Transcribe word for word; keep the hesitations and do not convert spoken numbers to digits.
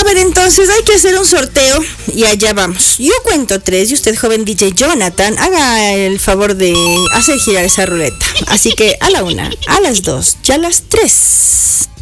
A ver, entonces hay que hacer un sorteo y allá vamos. Yo cuento tres y usted, joven D J Jonathan, haga el favor de hacer girar esa ruleta. Así que a la una, a las dos y a las tres.